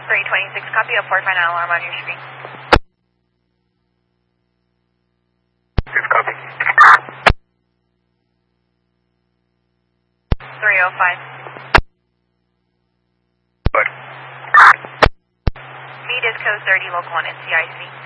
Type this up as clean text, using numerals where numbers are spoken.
326, copy a 459 alarm on your screen. 6 copy. 305. What? Meet is code 30, local 1 NCIC.